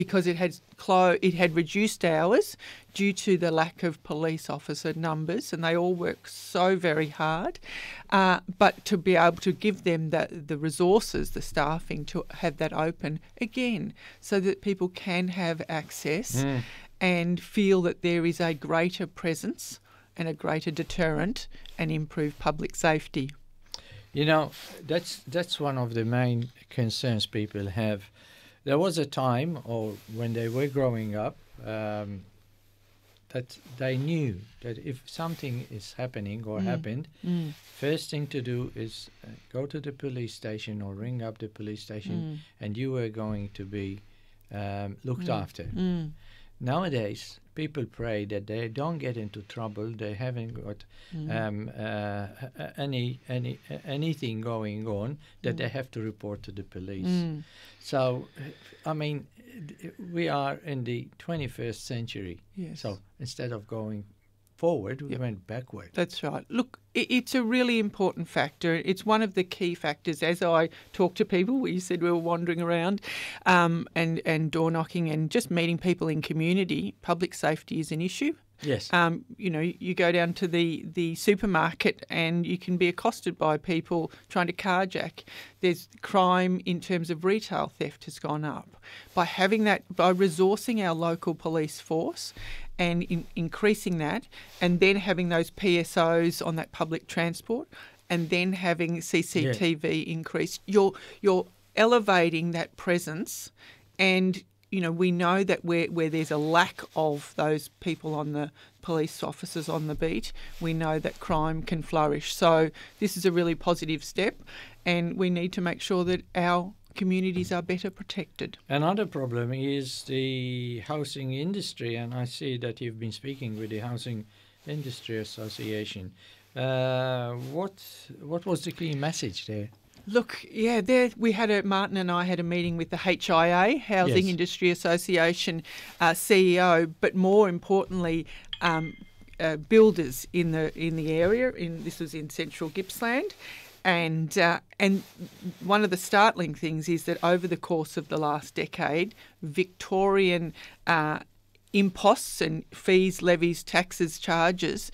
because it had reduced hours due to the lack of police officer numbers, and they all work so very hard. But to be able to give them the resources, the staffing to have that open again, so that people can have access and feel that there is a greater presence and a greater deterrent and improved public safety. You know, that's one of the main concerns people have. There was a time, or when they were growing up, that they knew that if something is happening or happened, first thing to do is go to the police station or ring up the police station, and you were going to be looked after. Nowadays, people pray that they don't get into trouble. They haven't got anything going on that they have to report to the police. So, I mean, we are in the 21st century. Yes. So instead of going forward, we went backward. That's right. Look, it's a really important factor. It's one of the key factors. As I talk to people, you said we were wandering around and door knocking and just meeting people in community, public safety is an issue. Yes. You know, you go down to the supermarket and you can be accosted by people trying to carjack. There's crime in terms of retail theft has gone up. By having that, by resourcing our local police force and increasing that, and then having those PSOs on that public transport, and then having CCTV increase, you're elevating that presence. And you know, we know that where there's a lack of those people on the police officers on the beat, we know that crime can flourish. So this is a really positive step, and we need to make sure that our communities are better protected. Another problem is the housing industry, and I see that you've been speaking with the Housing Industry Association. What was the key message there? Look, yeah, Martin and I had a meeting with the HIA, Housing Industry Association CEO, but more importantly, builders in the area. This was in Central Gippsland, and one of the startling things is that over the course of the last decade, Victorian imposts and fees, levies, taxes, charges.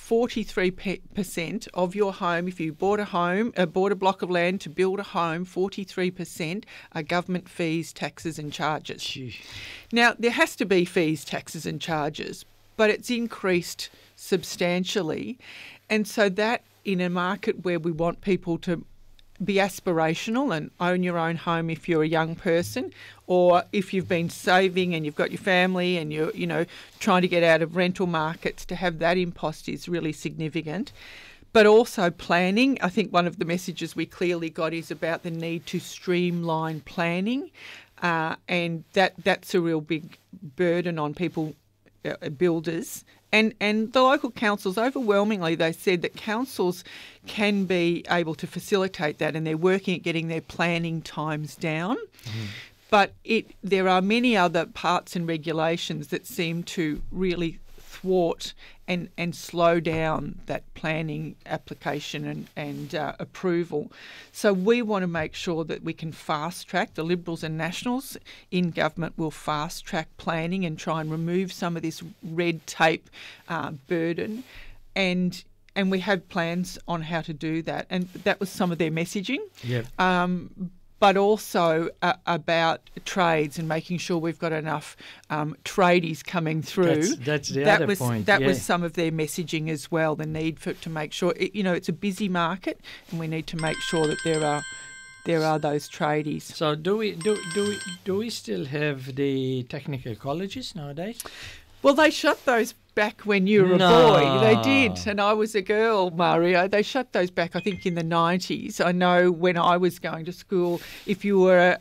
43% of your home, if you bought a block of land to build a home, 43% are government fees, taxes and charges. Gee. Now, there has to be fees, taxes and charges, but it's increased substantially. And so that in a market where we want people to be aspirational and own your own home if you're a young person, or if you've been saving and you've got your family and you're, trying to get out of rental markets, to have that impost is really significant. But also planning. I think one of the messages we clearly got is about the need to streamline planning, and that's a real big burden on people, builders. And the local councils, overwhelmingly, they said that councils can be able to facilitate that, and they're working at getting their planning times down. But there are many other parts and regulations that seem to really thwart and slow down that planning application and approval. So we want to make sure that we can fast track. The Liberals and Nationals in government will fast track planning and try and remove some of this red tape burden. And we have plans on how to do that. And that was some of their messaging. Yep. But also about trades and making sure we've got enough tradies coming through. That's the other point. That was some of their messaging as well, the need to make sure, it's a busy market, and we need to make sure that there are those tradies. So do we still have the technical colleges nowadays? Well, they shut those back when you were a boy. They did, and I was a girl, Mario. They shut those back, I think, in the 90s. I know when I was going to school, if you were,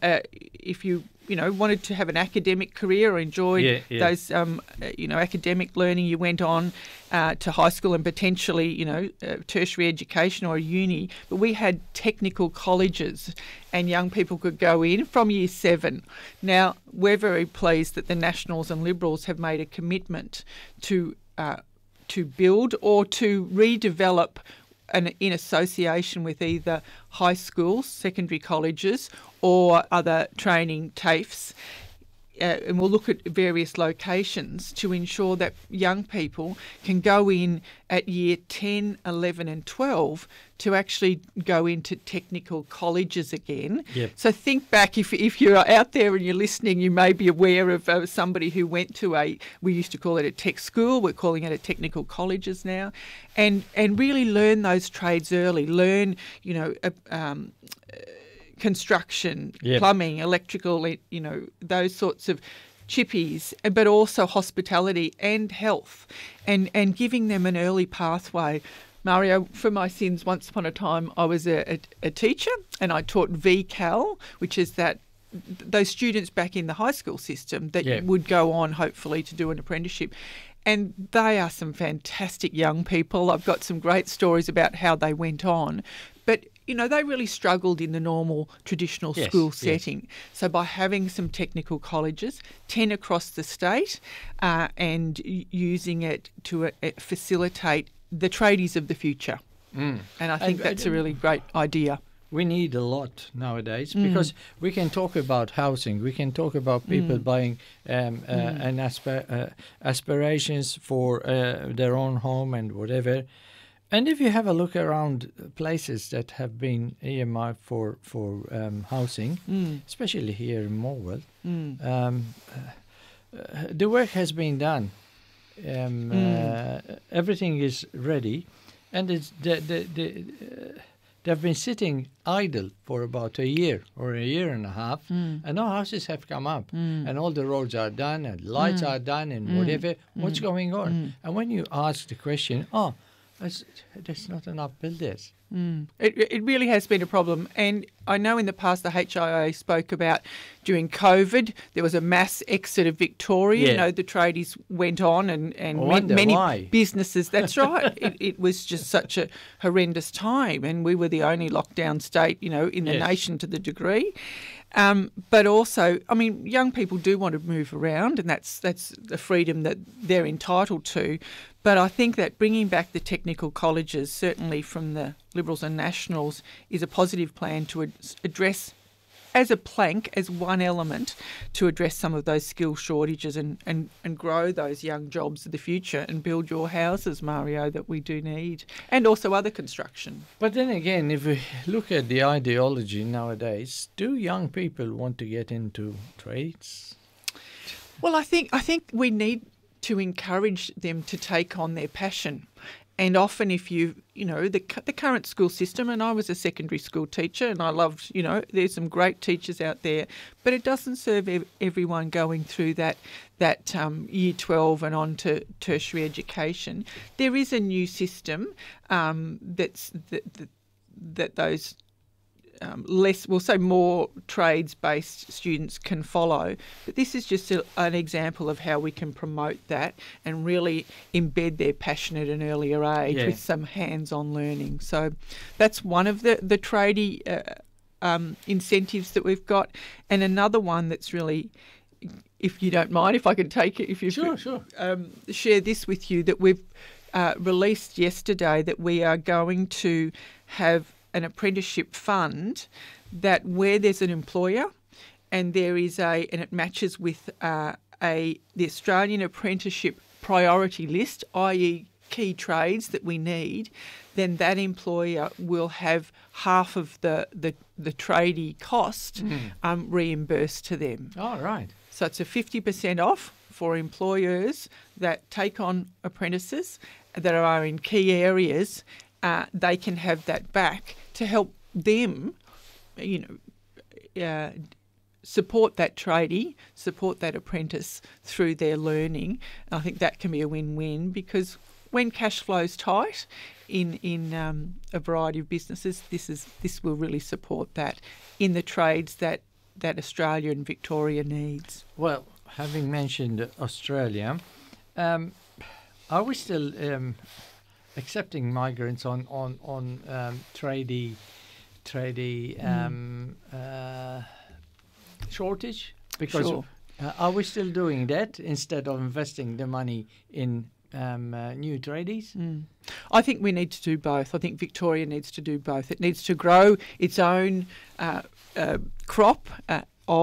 wanted to have an academic career or enjoyed those, academic learning, you went on to high school and potentially, tertiary education or a uni. But we had technical colleges, and young people could go in from year 7. Now, we're very pleased that the Nationals and Liberals have made a commitment to build or to redevelop in association with either high schools, secondary colleges or other training TAFEs, and we'll look at various locations to ensure that young people can go in at year 10, 11 and 12 to actually go into technical colleges again. Yep. So think back, if you're out there and you're listening, you may be aware of somebody who went to we used to call it a tech school, we're calling it a technical colleges now, and really learn those trades early, learn, construction, Yep. plumbing, electrical, those sorts of chippies, but also hospitality and health, and giving them an early pathway. Mario, for my sins, once upon a time, I was a teacher and I taught VCAL, which is those students back in the high school system that Yeah. would go on, hopefully, to do an apprenticeship. And they are some fantastic young people. I've got some great stories about how they went on. But, they really struggled in the normal traditional Yes, school yes. setting. So by having some technical colleges, 10 across the state, and using it to facilitate the tradies of the future. And I think that's a really great idea. We need a lot nowadays because we can talk about housing, we can talk about people buying and aspirations for their own home and whatever. And if you have a look around places that have been earmarked for housing, especially here in Morwell, the work has been done. Everything is ready, and they've been sitting idle for about a year or a year and a half, and no houses have come up, and all the roads are done, and lights are done, and whatever. What's going on? And when you ask the question, there's not enough builders. It really has been a problem. And I know in the past the HIA spoke about during COVID, there was a mass exit of Victoria. Yeah. The tradies went on and wonder many why. businesses. That's right. It was just such a horrendous time. And we were the only lockdown state, in the Yes. nation to the degree. But also, young people do want to move around, and that's the freedom that they're entitled to. But I think that bringing back the technical colleges, certainly from the Liberals and Nationals, is a positive plan to address, as a plank, as one element, to address some of those skill shortages and grow those young jobs of the future and build your houses, Mario, that we do need, and also other construction. But then again, if we look at the ideology nowadays, do young people want to get into trades? Well, I think we need to encourage them to take on their passion. And often if the current school system, and I was a secondary school teacher and I loved, there's some great teachers out there, but it doesn't serve everyone going through that year 12 and on to tertiary education. There is a new system that those more trades-based students can follow. But this is just an example of how we can promote that and really embed their passion at an earlier age with some hands-on learning. So that's one of the tradie incentives that we've got. And another one that's really, if you don't mind, if I could take it, if you Sure. share this with you, that we've released yesterday, that we are going to have an apprenticeship fund that where there's an employer and there is and it matches with the Australian Apprenticeship Priority List, i.e. key trades that we need, then that employer will have half of the tradie cost reimbursed to them. All right. So it's a 50% off for employers that take on apprentices that are in key areas. They can have that back to help them, support that tradie, support that apprentice through their learning. And I think that can be a win-win, because when cash flow's tight in a variety of businesses, this will really support that in the trades that Australia and Victoria needs. Well, having mentioned Australia, are we still accepting migrants on tradie shortage? Because Sure. Are we still doing that instead of investing the money in new tradies? I think we need to do both. I think Victoria needs to do both. It needs to grow its own crop of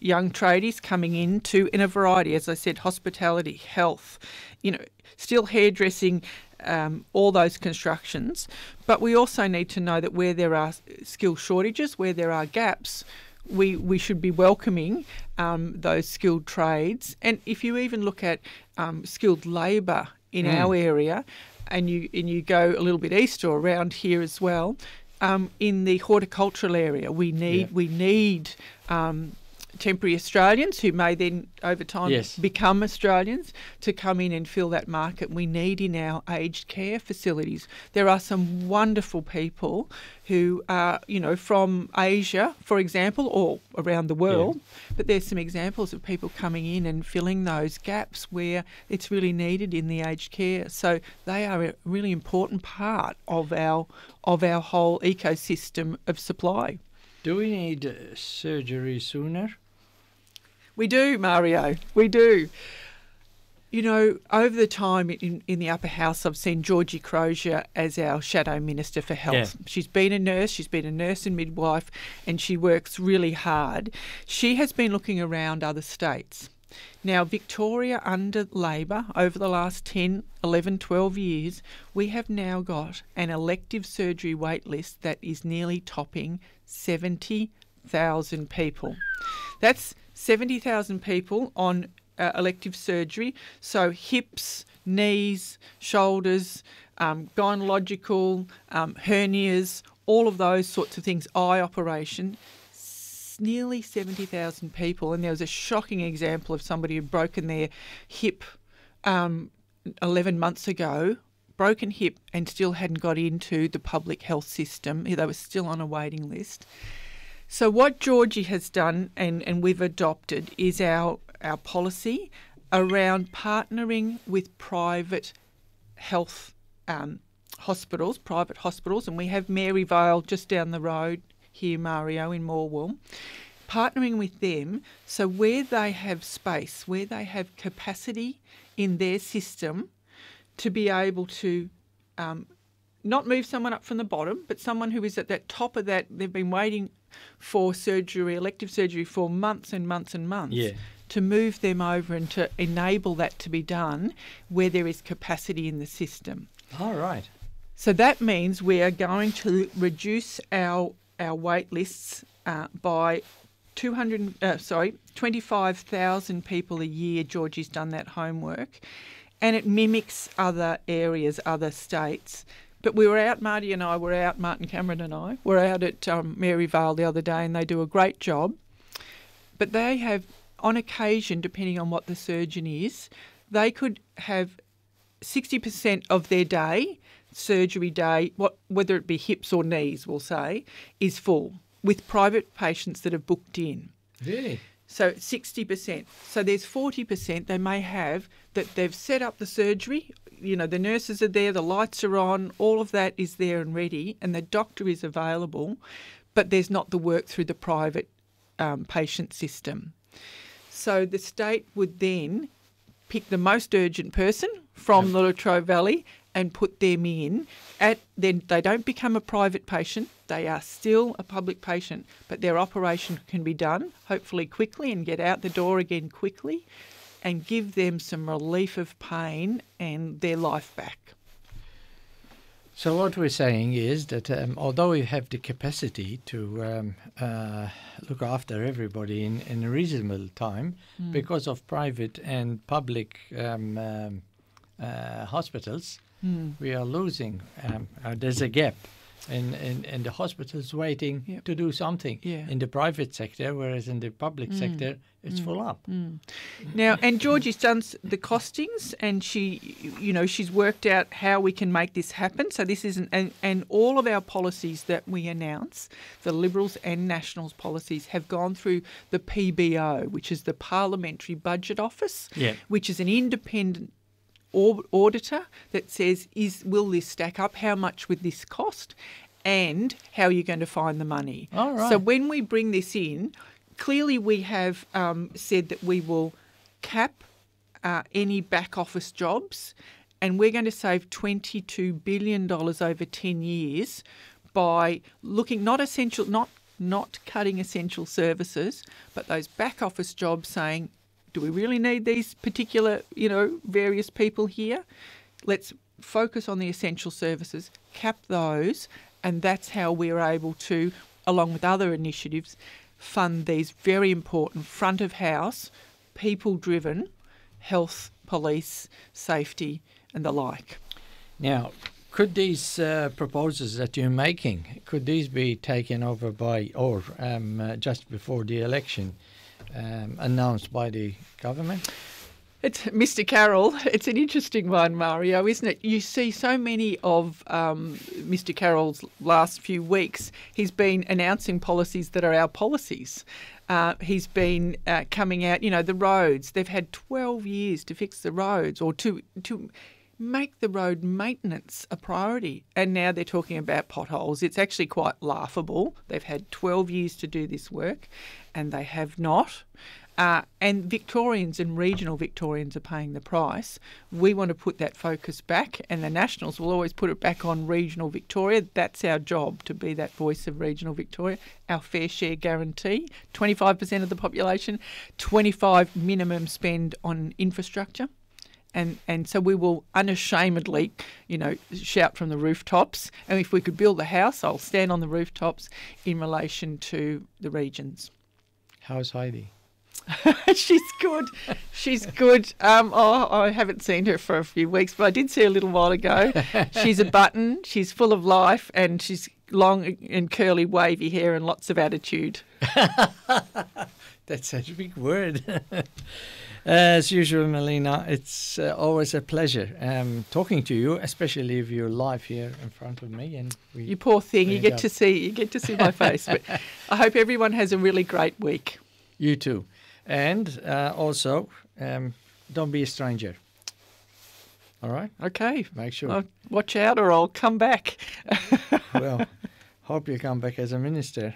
young tradies coming into in a variety, as I said, hospitality, health, still hairdressing, all those constructions. But we also need to know that where there are skill shortages, where there are gaps, we should be welcoming those skilled trades. And if you even look at skilled labour in our area, and you go a little bit east or around here as well, in the horticultural area, we need temporary Australians who may then over time become Australians to come in and fill that market. We need in our aged care facilities. There are some wonderful people who are, from Asia, for example, or around the world, but there's some examples of people coming in and filling those gaps where it's really needed in the aged care. So they are a really important part of our whole ecosystem of supply. Do we need surgery sooner? We do, Mario. We do. Over the time in the upper house, I've seen Georgie Crozier as our Shadow Minister for Health. Yeah. She's been a nurse and midwife, and she works really hard. She has been looking around other states. Now, Victoria under Labor, over the last 10, 11, 12 years, we have now got an elective surgery wait list that is nearly topping 70,000 people. That's 70,000 people on elective surgery. So hips, knees, shoulders, gynecological, hernias, all of those sorts of things, eye operation. Nearly 70,000 people. And there was a shocking example of somebody who'd broken their hip 11 months ago, broken hip, and still hadn't got into the public health system. They were still on a waiting list. So what Georgie has done, and we've adopted, is our policy around partnering with private health hospitals, and we have Maryvale just down the road here, Mario, in Morwell, partnering with them so where they have space, where they have capacity in their system to be able to not move someone up from the bottom, but someone who is at that top of that, they've been waiting for surgery, elective surgery for months and months and months, to move them over and to enable that to be done where there is capacity in the system. All right. So that means we are going to reduce our wait lists by 25,000 people a year. Georgie's done that homework, and it mimics other areas, other states. But we were out, Martin Cameron and I, were out at Maryvale the other day, and they do a great job. But they have, on occasion, depending on what the surgeon is, they could have 60% of their day, surgery day, whether it be hips or knees, we'll say, is full with private patients that have booked in. Really? So 60%. So there's 40% they may have that they've set up the surgery. The nurses are there, the lights are on, all of that is there and ready, and the doctor is available, but there's not the work through the private patient system. So the state would then pick the most urgent person from the Latrobe Valley and put them in. Then they don't become a private patient. They are still a public patient, but their operation can be done, hopefully quickly, and get out the door again quickly, and give them some relief of pain and their life back. So what we're saying is that although we have the capacity to look after everybody in a reasonable time, because of private and public hospitals, we are losing. There's a gap. And the hospital's waiting to do something in the private sector, whereas in the public sector, it's full up. Now, and Georgie's done the costings, and she's worked out how we can make this happen. So this isn't, and all of our policies that we announce, the Liberals and Nationals policies, have gone through the PBO, which is the Parliamentary Budget Office, which is an independent auditor that says, will this stack up? How much would this cost? And how are you going to find the money? All right. So when we bring this in, clearly we have said that we will cap any back office jobs, and we're going to save $22 billion over 10 years by looking not not cutting essential services, but those back office jobs saying, do we really need these particular, various people here? Let's focus on the essential services, cap those, and that's how we're able to, along with other initiatives, fund these very important front of house, people-driven health, police, safety and the like. Now, could these proposals that you're making, could these be taken over by, or just before the election, announced by the government? It's Mr. Carroll. It's an interesting one, Mario, isn't it? You see so many of Mr. Carroll's last few weeks. He's been announcing policies that are our policies. He's been coming out, the roads. They've had 12 years to fix the roads or to make the road maintenance a priority. And now they're talking about potholes. It's actually quite laughable. They've had 12 years to do this work and they have not. And Victorians and regional Victorians are paying the price. We want to put that focus back, and the Nationals will always put it back on regional Victoria. That's our job, to be that voice of regional Victoria. Our fair share guarantee, 25% of the population, 25 minimum spend on infrastructure. And so we will unashamedly, shout from the rooftops. And if we could build a house, I'll stand on the rooftops in relation to the regions. How's Heidi? She's good. She's good. I haven't seen her for a few weeks, but I did see her a little while ago. She's a button. She's full of life, and she's long and curly, wavy hair and lots of attitude. That's such a big word. As usual, Melina, it's always a pleasure talking to you, especially if you're live here in front of me. And you poor thing, you get to see my face. But I hope everyone has a really great week. You too. And also, don't be a stranger. All right? Okay. Make sure. Watch out or I'll come back. Well, hope you come back as a minister.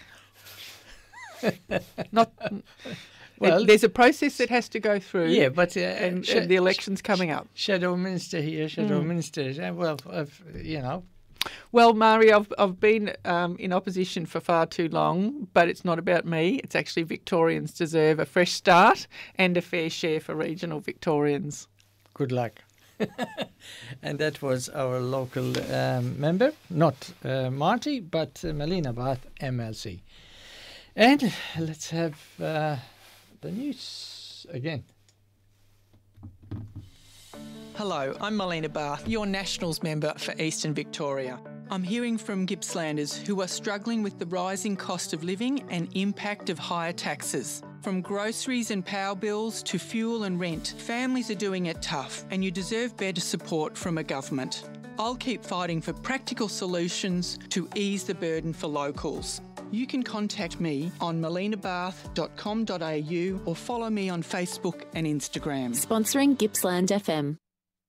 Well, there's a process that has to go through. Yeah, but and the election's coming up. Shadow minister here, shadow minister. Well, Well, Mario, I've been in opposition for far too long, but it's not about me. It's actually Victorians deserve a fresh start and a fair share for regional Victorians. Good luck. And that was our local member, not Marty, but Melina Barth, MLC. And let's have the news again. Hello, I'm Melina Barth, your Nationals member for Eastern Victoria. I'm hearing from Gippslanders who are struggling with the rising cost of living and impact of higher taxes. From groceries and power bills to fuel and rent, families are doing it tough and you deserve better support from a government. I'll keep fighting for practical solutions to ease the burden for locals. You can contact me on melinabarth.com.au or follow me on Facebook and Instagram. Sponsoring Gippsland FM.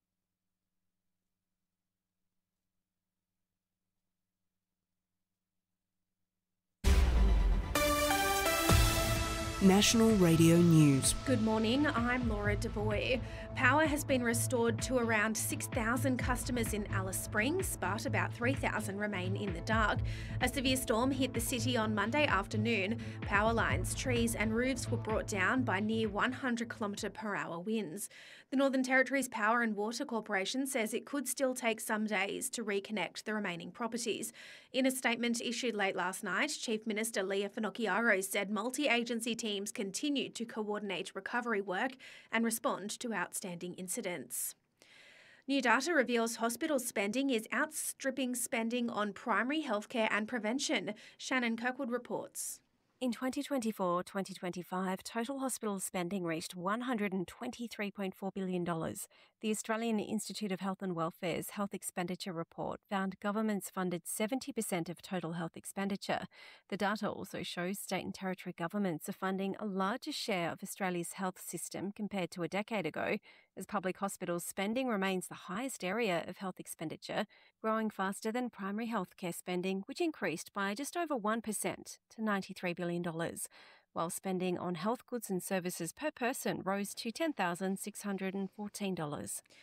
National Radio News. Good morning, I'm Laura DeBoy. Power has been restored to around 6,000 customers in Alice Springs, but about 3,000 remain in the dark. A severe storm hit the city on Monday afternoon. Power lines, trees and roofs were brought down by near 100 km/h winds. The Northern Territory's Power and Water Corporation says it could still take some days to reconnect the remaining properties. In a statement issued late last night, Chief Minister Leah Finocchiaro said multi-agency teams continued to coordinate recovery work and respond to outstanding incidents. New data reveals hospital spending is outstripping spending on primary healthcare and prevention. Shannon Kirkwood reports. In 2024-2025, total hospital spending reached $123.4 billion. The Australian Institute of Health and Welfare's Health Expenditure Report found governments funded 70% of total health expenditure. The data also shows state and territory governments are funding a larger share of Australia's health system compared to a decade ago, as public hospitals spending remains the highest area of health expenditure, growing faster than primary healthcare spending, which increased by just over 1% to $93 billion, while spending on health goods and services per person rose to $10,614.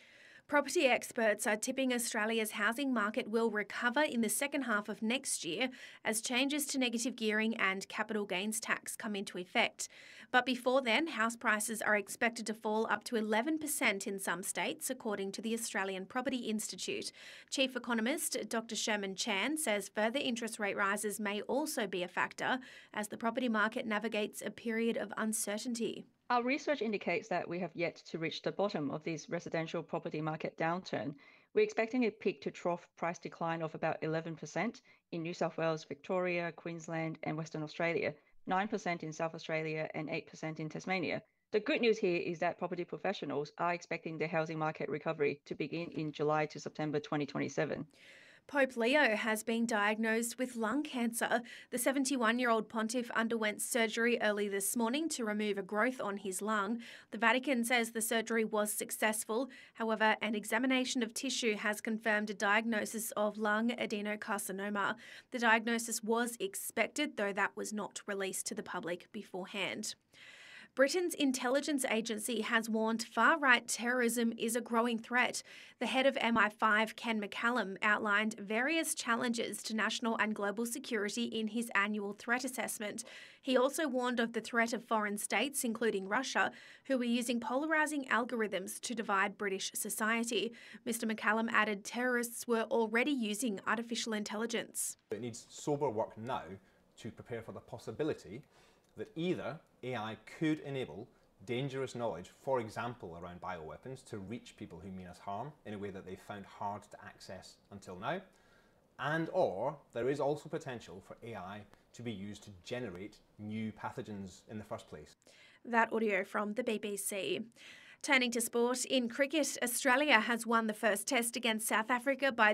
Property experts are tipping Australia's housing market will recover in the second half of next year as changes to negative gearing and capital gains tax come into effect. But before then, house prices are expected to fall up to 11% in some states, according to the Australian Property Institute. Chief economist Dr. Sherman Chan says further interest rate rises may also be a factor as the property market navigates a period of uncertainty. Our research indicates that we have yet to reach the bottom of this residential property market downturn. We're expecting a peak to trough price decline of about 11% in New South Wales, Victoria, Queensland, and Western Australia, 9% in South Australia, and 8% in Tasmania. The good news here is that property professionals are expecting the housing market recovery to begin in July to September 2027. Pope Leo has been diagnosed with lung cancer. The 71-year-old pontiff underwent surgery early this morning to remove a growth on his lung. The Vatican says the surgery was successful. However, an examination of tissue has confirmed a diagnosis of lung adenocarcinoma. The diagnosis was expected, though that was not released to the public beforehand. Britain's intelligence agency has warned far-right terrorism is a growing threat. The head of MI5, Ken McCallum, outlined various challenges to national and global security in his annual threat assessment. He also warned of the threat of foreign states, including Russia, who are using polarising algorithms to divide British society. Mr. McCallum added terrorists were already using artificial intelligence. It needs sober work now to prepare for the possibility that either AI could enable dangerous knowledge, for example around bioweapons, to reach people who mean us harm in a way that they've found hard to access until now, and or there is also potential for AI to be used to generate new pathogens in the first place. That audio from the BBC. Turning to sport, in cricket, Australia has won the first test against South Africa by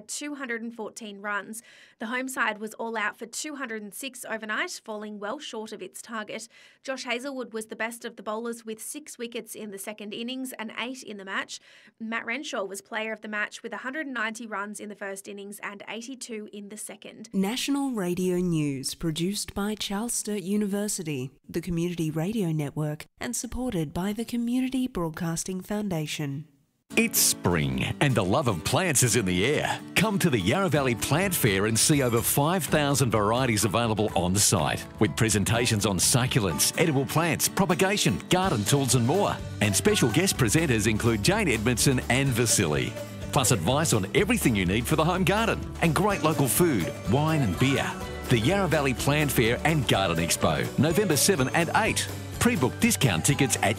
214 runs. The home side was all out for 206 overnight, falling well short of its target. Josh Hazlewood was the best of the bowlers with 6 wickets in the second innings and 8 in the match. Matt Renshaw was player of the match with 190 runs in the first innings and 82 in the second. National Radio News, produced by Charles Sturt University, the Community Radio Network, and supported by the Community Broadcasting Foundation. It's spring and the love of plants is in the air. Come to the Yarra Valley Plant Fair and see over 5,000 varieties available on site, with presentations on succulents, edible plants, propagation, garden tools and more. And special guest presenters include Jane Edmondson and Vasily. Plus advice on everything you need for the home garden and great local food, wine and beer. The Yarra Valley Plant Fair and Garden Expo, November 7 and 8. Pre-book discount tickets at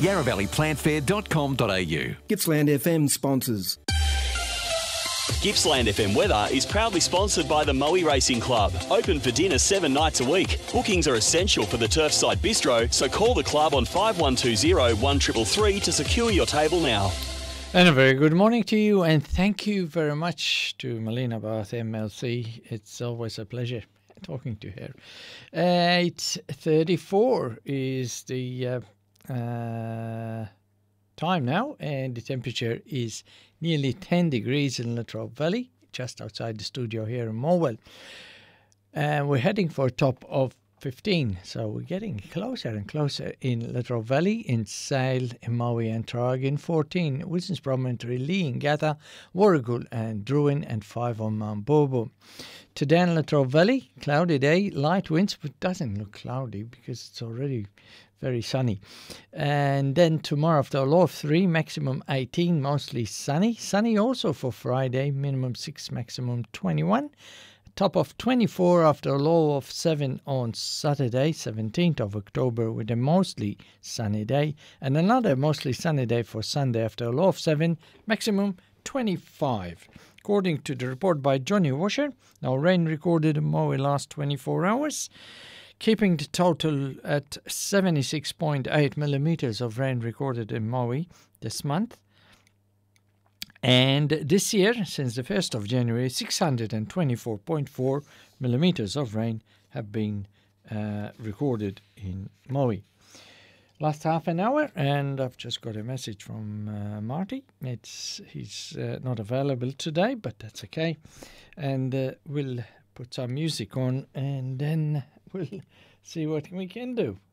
yarravalleyplantfair.com.au. Gippsland FM sponsors. Gippsland FM weather is proudly sponsored by the Moe Racing Club. Open for dinner 7 nights a week. Bookings are essential for the Turfside Bistro, so call the club on 5120 1333 to secure your table now. And a very good morning to you, and thank you very much to Melina Barth, MLC. It's always a pleasure talking to her. 8:34 is the time now, and the temperature is nearly 10 degrees in Latrobe Valley, just outside the studio here in Morwell. And we're heading for a top of 15, so we're getting closer and closer in Latrobe Valley, in Sale, in Maui and Traig, in 14, Wilson's Promontory, Lee, in Gatha, Warragul and Druin, and 5 on Mount Bobo. Today in Latrobe Valley, cloudy day, light winds, but doesn't look cloudy because it's already very sunny. And then tomorrow after a low of 3, maximum 18, mostly sunny. Sunny also for Friday, minimum 6, maximum 21. Top of 24 after a low of 7 on Saturday, 17th of October, with a mostly sunny day. And another mostly sunny day for Sunday after a low of 7, maximum 25. According to the report by Johnny Washer, no rain recorded in Maui last 24 hours, keeping the total at 76.8 millimeters of rain recorded in Maui this month. And this year, since the 1st of January, 624.4 millimeters of rain have been recorded in Maui. Last half an hour, and I've just got a message from Marty. He's not available today, but that's okay. And we'll put some music on, and then we'll see what we can do.